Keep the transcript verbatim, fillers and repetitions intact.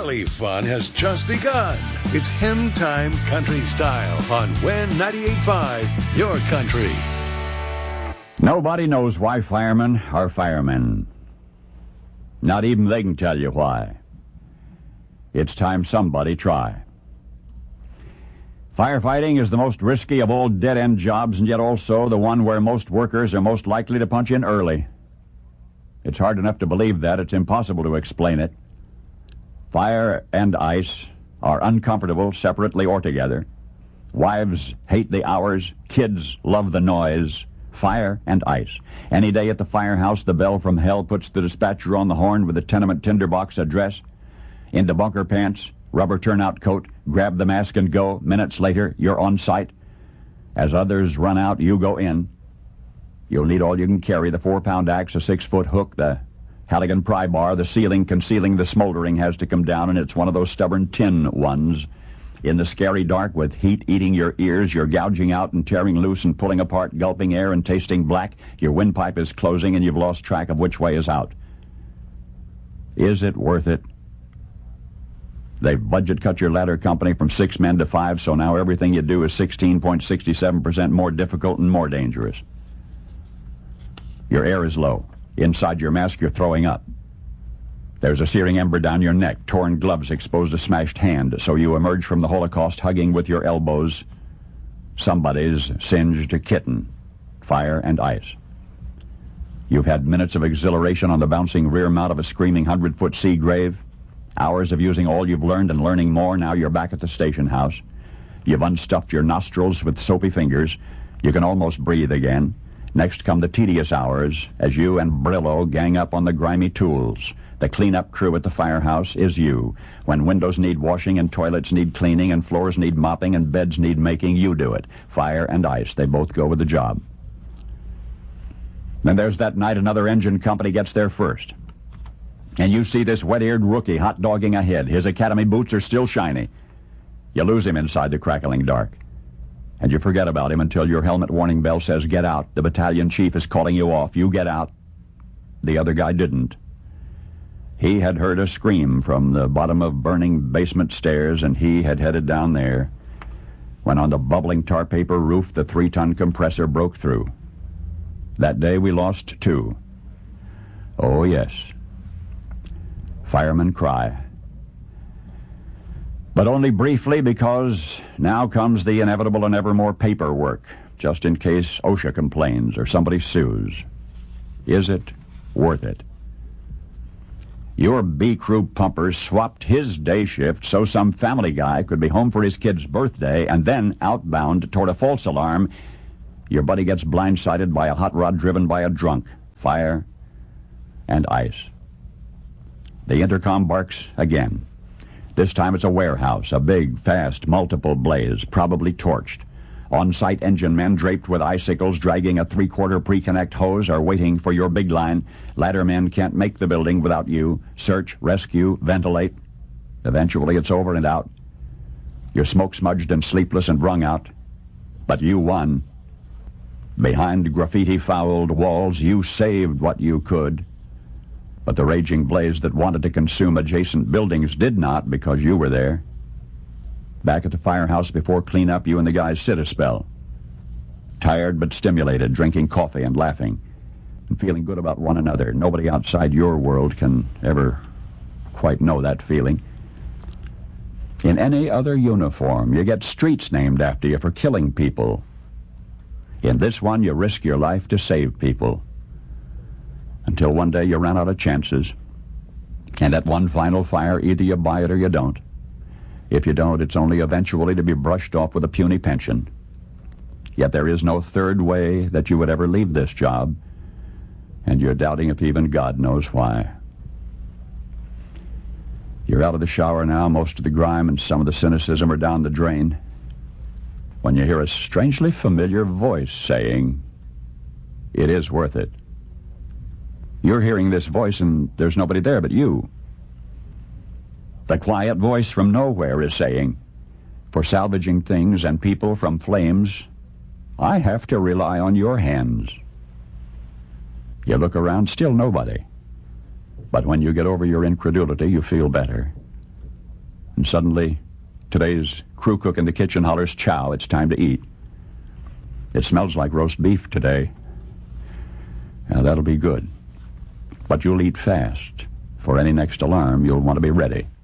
really fun has just begun. It's Hymn Time Country Style on Win ninety-eight point five, your country. Nobody knows why firemen are firemen. Not even they can tell you why. It's time somebody try. Firefighting is the most risky of all dead-end jobs, and yet also the one where most workers are most likely to punch in early. It's hard enough to believe that. It's impossible to explain it. Fire and ice are uncomfortable separately or together. Wives hate the hours. Kids love the noise. Fire and ice. Any day at the firehouse, the bell from hell puts the dispatcher on the horn with the tenement tinderbox address. Into bunker pants, rubber turnout coat, grab the mask and go. Minutes later, you're on site. As others run out, you go in. You'll need all you can carry, the four-pound axe, a six-foot hook, the Halligan pry bar. The ceiling concealing the smoldering has to come down, and it's one of those stubborn tin ones. In the scary dark, with heat eating your ears, you're gouging out and tearing loose and pulling apart, gulping air and tasting black. Your windpipe is closing, and you've lost track of which way is out. Is it worth it? They've budget cut your ladder company from six men to five, so now everything you do is sixteen point six seven percent more difficult and more dangerous. Your air is low. Inside your mask, you're throwing up. There's a searing ember down your neck, torn gloves exposed a smashed hand, so you emerge from the Holocaust hugging with your elbows somebody's singed kitten, fire and ice. You've had minutes of exhilaration on the bouncing rear mount of a screaming hundred-foot sea grave. Hours of using all you've learned and learning more. Now you're back at the station house. You've unstuffed your nostrils with soapy fingers. You can almost breathe again. Next come the tedious hours as you and Brillo gang up on the grimy tools. The cleanup crew at the firehouse is you. When windows need washing and toilets need cleaning and floors need mopping and beds need making, you do it. Fire and ice, they both go with the job. Then there's that night another engine company gets there first. And you see this wet-eared rookie hot-dogging ahead. His academy boots are still shiny. You lose him inside the crackling dark. And you forget about him until your helmet warning bell says, get out. The battalion chief is calling you off. You get out. The other guy didn't. He had heard a scream from the bottom of burning basement stairs, and he had headed down there when on the bubbling tar paper roof the three-ton compressor broke through. That day we lost two. Oh, yes. Firemen cry. But only briefly, because now comes the inevitable and ever more paperwork, just in case OSHA complains or somebody sues. Is it worth it? Your B-Crew pumper swapped his day shift so some family guy could be home for his kid's birthday, and then outbound toward a false alarm, your buddy gets blindsided by a hot rod driven by a drunk. Fire and ice. The intercom barks again. This time it's a warehouse, a big, fast, multiple blaze, probably torched. On-site engine men draped with icicles dragging a three-quarter pre-connect hose are waiting for your big line. Ladder men can't make the building without you. Search, rescue, ventilate. Eventually it's over and out. You're smoke-smudged and sleepless and wrung out. But you won. Behind graffiti-fouled walls, you saved what you could. But the raging blaze that wanted to consume adjacent buildings did not, because you were there. Back at the firehouse before cleanup, you and the guys sit a spell. Tired but stimulated, drinking coffee and laughing, and feeling good about one another. Nobody outside your world can ever quite know that feeling. In any other uniform, you get streets named after you for killing people. In this one, you risk your life to save people. Until one day you run out of chances. And at one final fire, either you buy it or you don't. If you don't, it's only eventually to be brushed off with a puny pension. Yet there is no third way that you would ever leave this job, and you're doubting if even God knows why. You're out of the shower now. Most of the grime and some of the cynicism are down the drain, when you hear a strangely familiar voice saying, "It is worth it." You're hearing this voice, and there's nobody there but you. The quiet voice from nowhere is saying, "For salvaging things and people from flames, I have to rely on your hands." You look around, still nobody. But when you get over your incredulity, you feel better. And suddenly, today's crew cook in the kitchen hollers, "Chow, it's time to eat." It smells like roast beef today. Now, that'll be good. But you'll eat fast. For any next alarm, you'll want to be ready.